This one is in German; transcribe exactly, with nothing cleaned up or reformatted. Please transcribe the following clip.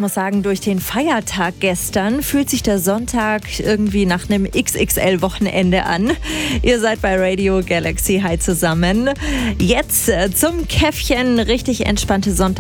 muss sagen, durch den Feiertag gestern fühlt sich der Sonntag irgendwie nach einem X X L-Wochenende an. Ihr seid bei Radio Galaxy. Hi zusammen. Jetzt äh, zum Käffchen. Richtig entspannte Sonntag.